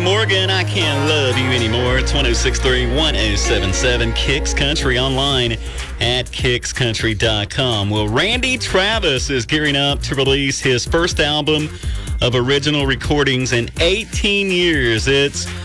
Morgan, I Can't Love You Anymore. It's 106.3, 1077 Kicks Country, online at kickscountry.com. Well, Randy Travis is gearing up to release his first album of original recordings in 18 years. It's